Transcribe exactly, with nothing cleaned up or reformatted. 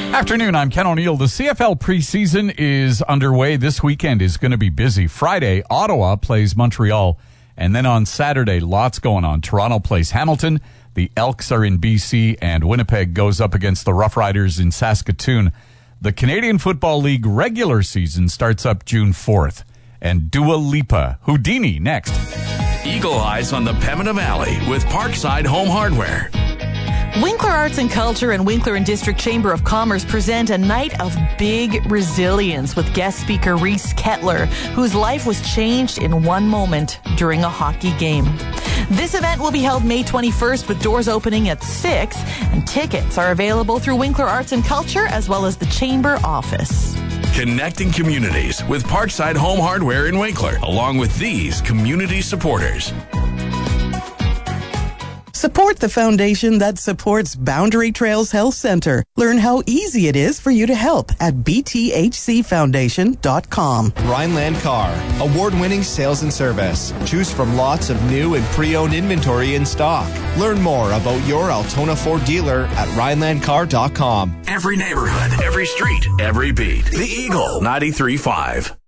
Afternoon, I'm Ken O'Neill. The C F L preseason is underway. This weekend is going to be busy. Friday, Ottawa plays Montreal. And then on Saturday, lots going on. Toronto plays Hamilton. The Elks are in B C, and Winnipeg goes up against the Rough Riders in Saskatoon. The Canadian Football League regular season starts up June fourth. And Dua Lipa, Houdini, next. Eagle Eyes on the Pembina Valley with Parkside Home Hardware. Winkler Arts and Culture and Winkler and District Chamber of Commerce present a night of big resilience with guest speaker Reese Kettler, whose life was changed in one moment during a hockey game. This event will be held May twenty-first with doors opening at six, and tickets are available through Winkler Arts and Culture as well as the Chamber office. Connecting communities with Parkside Home Hardware in Winkler, along with these community supporters. Support the foundation that supports Boundary Trails Health Center. Learn how easy it is for you to help at b t h c foundation dot com. Rhineland Car, award-winning sales and service. Choose from lots of new and pre-owned inventory in stock. Learn more about your Altona Ford dealer at rhineland car dot com. Every neighborhood, every street, every beat. The Eagle ninety-three point five.